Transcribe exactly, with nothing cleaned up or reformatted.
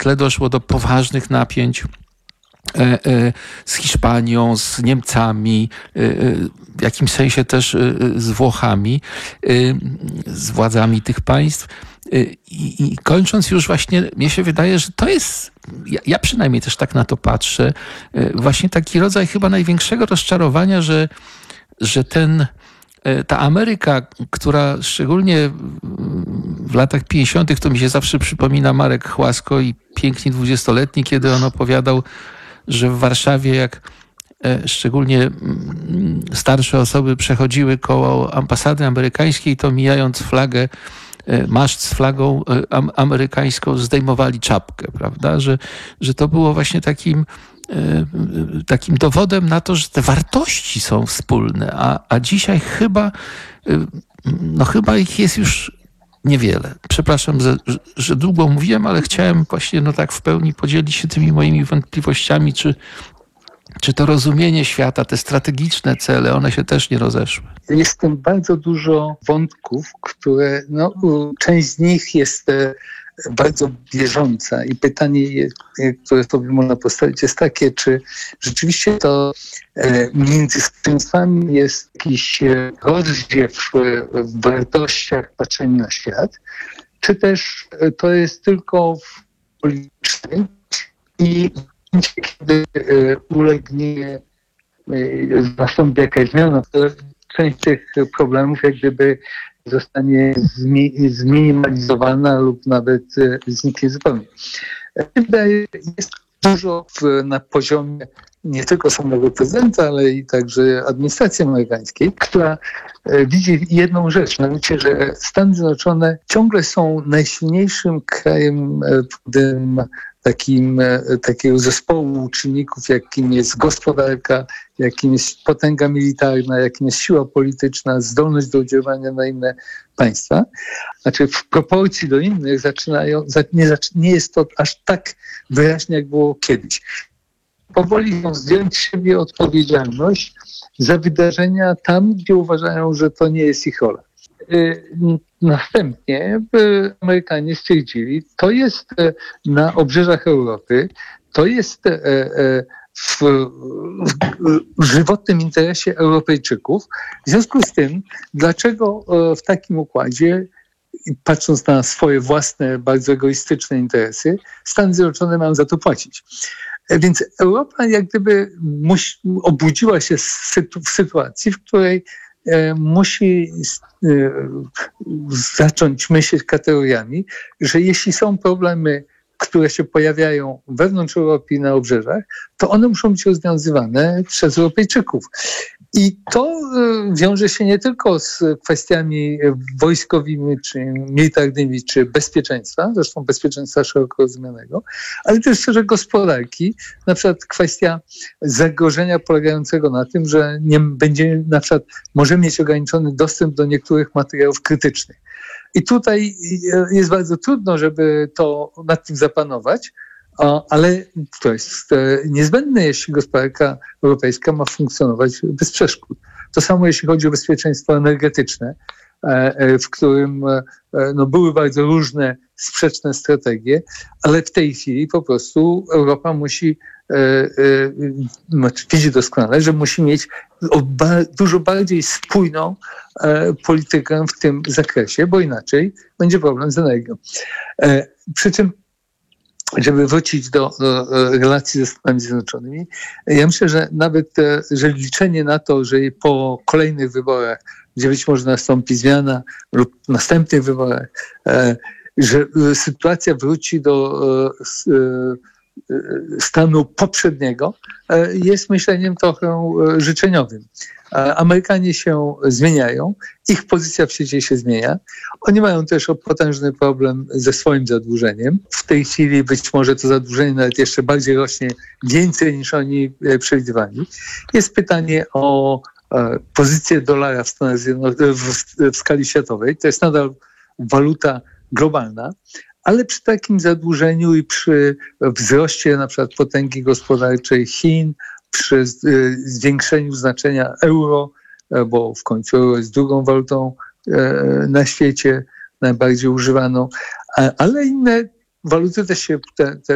tle doszło do poważnych napięć z Hiszpanią, z Niemcami, w jakimś sensie też z Włochami, z władzami tych państw. I, I kończąc już właśnie, mnie się wydaje, że to jest, ja, ja przynajmniej też tak na to patrzę, właśnie taki rodzaj chyba największego rozczarowania, że, że ten, ta Ameryka, która szczególnie w latach pięćdziesiątych, to mi się zawsze przypomina Marek Chłasko i Piękni dwudziestoletni, kiedy on opowiadał, że w Warszawie jak szczególnie starsze osoby przechodziły koło ambasady amerykańskiej, to mijając flagę, maszt z flagą amerykańską, zdejmowali czapkę, prawda? Że, że to było właśnie takim, takim dowodem na to, że te wartości są wspólne, a, a dzisiaj chyba, no chyba ich jest już niewiele. Przepraszam, że, że długo mówiłem, ale chciałem właśnie no tak w pełni podzielić się tymi moimi wątpliwościami, czy Czy to rozumienie świata, te strategiczne cele, one się też nie rozeszły? Jest tam bardzo dużo wątków, które, no, część z nich jest bardzo bieżąca i pytanie, które sobie można postawić, jest takie, czy rzeczywiście to między społeczeństwami jest jakiś rozdziew w wartościach patrzenia na świat, czy też to jest tylko w politycznej i kiedy ulegnie, nastąpi jakaś zmiana, to część tych problemów jak gdyby zostanie zminimalizowana lub nawet zniknie zupełnie. Jest dużo w, na poziomie nie tylko samego prezydenta, ale i także administracji amerykańskiej, która widzi jedną rzecz, mianowicie, że Stany Zjednoczone ciągle są najsilniejszym krajem w tym takim, takiego zespołu czynników, jakim jest gospodarka, jakim jest potęga militarna, jakim jest siła polityczna, zdolność do oddziaływania na inne państwa. Znaczy w proporcji do innych zaczynają, nie, nie jest to aż tak wyraźnie, jak było kiedyś. Powoli chcą zdjąć z siebie odpowiedzialność za wydarzenia tam, gdzie uważają, że to nie jest ich rola. Następnie Amerykanie stwierdzili, to jest na obrzeżach Europy, to jest w, w żywotnym interesie Europejczyków. W związku z tym, dlaczego w takim układzie, patrząc na swoje własne, bardzo egoistyczne interesy, Stany Zjednoczone mają za to płacić? Więc Europa jak gdyby musi, obudziła się w sytuacji, w której musi zacząć myśleć kategoriami, że jeśli są problemy, które się pojawiają wewnątrz Europy i na obrzeżach, to one muszą być rozwiązywane przez Europejczyków. I to wiąże się nie tylko z kwestiami wojskowymi, czy militarnymi, czy bezpieczeństwa, zresztą bezpieczeństwa szeroko rozumianego, ale też także gospodarki. Na przykład kwestia zagrożenia polegającego na tym, że nie będzie, na przykład możemy mieć ograniczony dostęp do niektórych materiałów krytycznych. I tutaj jest bardzo trudno, żeby to nad tym zapanować, ale to jest niezbędne, jeśli gospodarka europejska ma funkcjonować bez przeszkód. To samo jeśli chodzi o bezpieczeństwo energetyczne, w którym no, były bardzo różne, sprzeczne strategie, ale w tej chwili po prostu Europa musi widzi doskonale, że musi mieć dużo bardziej spójną politykę w tym zakresie, bo inaczej będzie problem z energią. Przy czym, żeby wrócić do, do relacji ze Stanami Zjednoczonymi, ja myślę, że nawet że liczenie na to, że po kolejnych wyborach, gdzie być może nastąpi zmiana lub następnych wyborach, że sytuacja wróci do stanu poprzedniego, jest myśleniem trochę życzeniowym. Amerykanie się zmieniają, ich pozycja w świecie się zmienia. Oni mają też potężny problem ze swoim zadłużeniem. W tej chwili być może to zadłużenie nawet jeszcze bardziej rośnie, więcej niż oni przewidywali. Jest pytanie o pozycję dolara w Stanach Zjednoczonych w, w skali światowej. To jest nadal waluta globalna, ale przy takim zadłużeniu i przy wzroście na przykład potęgi gospodarczej Chin, przy zwiększeniu znaczenia euro, bo w końcu euro jest drugą walutą na świecie, najbardziej używaną, ale inne waluty też się, te, te